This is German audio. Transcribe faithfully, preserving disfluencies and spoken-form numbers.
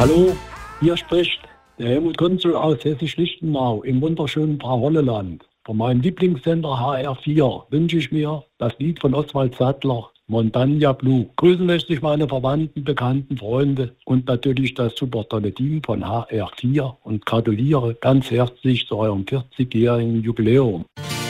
Hallo, hier spricht der Helmut Kunzel aus Hessisch-Lichtenau im wunderschönen Brauholleland. Von meinem Lieblingssender H R vier wünsche ich mir das Lied von Oswald Sattler, Montagna Blue. Grüßen möchte ich meine Verwandten, Bekannten, Freunde und natürlich das super tolle Team von H R vier und gratuliere ganz herzlich zu eurem vierzigjährigen Jubiläum.